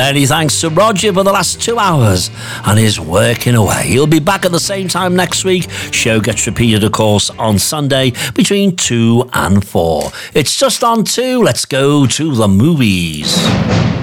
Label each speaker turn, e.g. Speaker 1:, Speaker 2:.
Speaker 1: Many thanks to Roger for the last 2 hours and he's working away. He'll be back at the same time next week. Show gets repeated, of course, on Sunday between 2 and 4. It's just on 2. Let's go to the movies.